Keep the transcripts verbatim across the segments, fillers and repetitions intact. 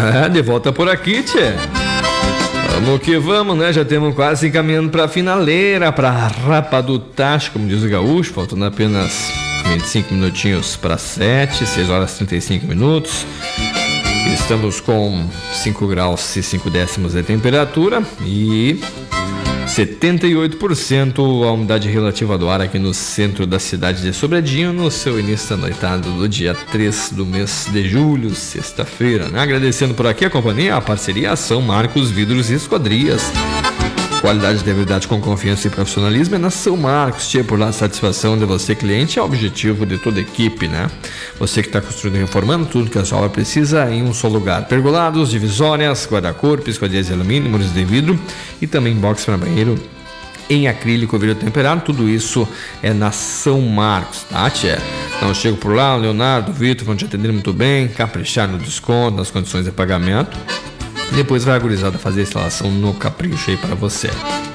É, de volta por aqui, tchê. Vamos que vamos, né? Já estamos quase encaminhando pra finaleira, pra rapa do tacho, como diz o gaúcho, faltando apenas vinte e cinco minutinhos para sete, seis horas e trinta e cinco minutos. Estamos com cinco graus e cinco décimos de temperatura e setenta e oito por cento a umidade relativa do ar aqui no centro da cidade de Sobradinho, no seu início da noitada do dia três do mês de julho, sexta-feira, né? Agradecendo por aqui a companhia, a parceria, a São Marcos Vidros e Esquadrias. Qualidade de verdade com confiança e profissionalismo é na São Marcos. Tia, por lá, a satisfação de você, cliente, é o objetivo de toda a equipe, né? Você que está construindo e reformando, tudo que a sua obra precisa em um só lugar. Pergolados, divisórias, guarda-corpo, esquadrias de alumínio, muros de vidro e também box para banheiro em acrílico, vidro temperado. Tudo isso é na São Marcos, tá, tia? Então, chego por lá, o Leonardo, o Vitor vão te atender muito bem, caprichar no desconto, nas condições de pagamento. Depois vai a gurizada fazer a instalação no capricho aí para você.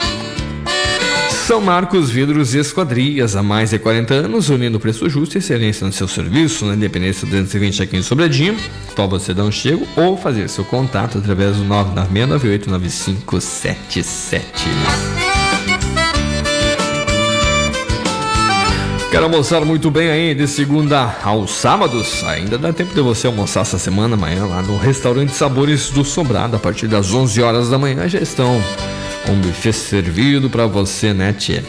São Marcos Vidros e Esquadrias, há mais de quarenta anos, unindo preço justo e excelência no seu serviço, na Independência duzentos e vinte aqui em Sobradinho. Então você dá um chego ou fazer seu contato através do nove nove seis nove oito nove cinco sete sete. Quero almoçar muito bem aí de segunda aos sábados. Ainda dá tempo de você almoçar essa semana, amanhã, lá no restaurante Sabores do Sobrado. A partir das onze horas da manhã já estão com um buffet servido para você, né, tia?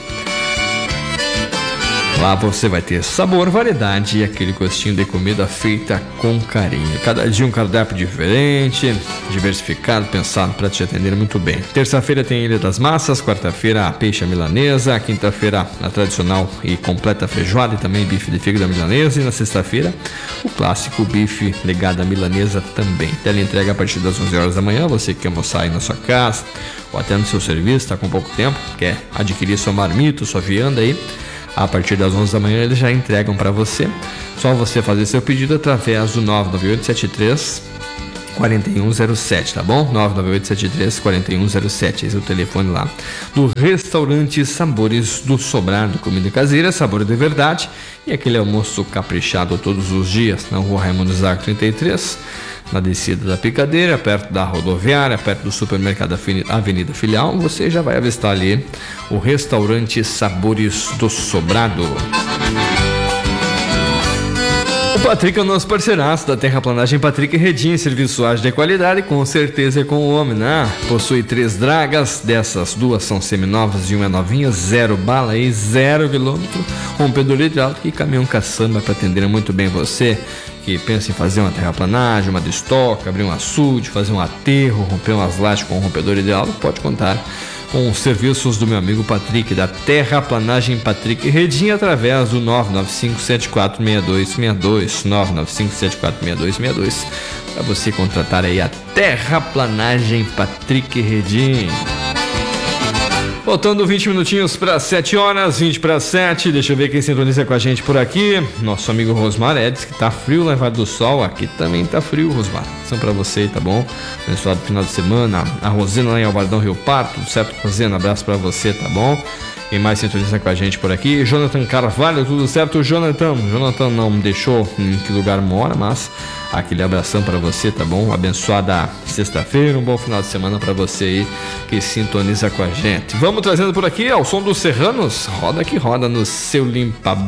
Lá você vai ter sabor, variedade e aquele gostinho de comida feita com carinho. Cada dia um cardápio diferente, diversificado, pensado para te atender muito bem. Terça-feira tem Ilha das Massas, quarta-feira a peixe à milanesa, quinta-feira a tradicional e completa feijoada e também bife de fígado à milanesa, e na sexta-feira o clássico bife legado à milanesa também. Tela entrega a partir das onze horas da manhã. Você que quer almoçar aí na sua casa ou até no seu serviço, está com pouco tempo, quer adquirir sua marmita, sua vianda aí, a partir das onze da manhã eles já entregam para você. Só você fazer seu pedido através do nove nove oito sete três quatro um zero sete, tá bom? nove nove oito sete três quatro um zero sete, esse é o telefone lá do restaurante Sabores do Sobrado. Comida caseira, sabor de verdade e aquele almoço caprichado todos os dias na rua Raimundo Zago trinta e três, na descida da Picadeira, perto da rodoviária, perto do supermercado Avenida Filial. Você já vai avistar ali o restaurante Sabores do Sobrado. O Patrick é o nosso parceiraço da Terraplanagem Patrick Redinha, serviço ágil de qualidade, com certeza é com o homem, né? Possui três dragas, dessas duas são seminovas e uma é novinha, zero bala e zero quilômetro, rompedor hidráulico e caminhão caçamba para atender muito bem você que pensa em fazer uma terraplanagem, uma destoca, abrir um açude, fazer um aterro, romper umas lajes com um rompedor hidráulico. Pode contar com os serviços do meu amigo Patrick, da Terraplanagem Patrick Redinha, através do nove nove cinco sete quatro seis dois seis dois, nove nove cinco sete quatro seis dois seis dois, para você contratar aí a Terraplanagem Patrick Redinha. Faltando vinte minutinhos para sete horas, vinte para sete. Deixa eu ver quem sintoniza com a gente por aqui. Nosso amigo Rosmar Edson, que tá frio levado do sol. Aqui também tá frio, Rosmar. São para você, tá bom? Abençoado final de semana. A Rosena lá em Albardão Rio Parto. Tudo certo, Rosena? Abraço para você, tá bom? Quem mais sintoniza com a gente por aqui? Jonathan Carvalho, tudo certo, Jonathan? Jonathan não deixou em que lugar mora, mas aquele abração para você, tá bom? Abençoada sexta-feira, um bom final de semana para você aí que sintoniza com a gente. Vamos trazendo por aqui ao som dos Serranos, roda que roda no seu limpa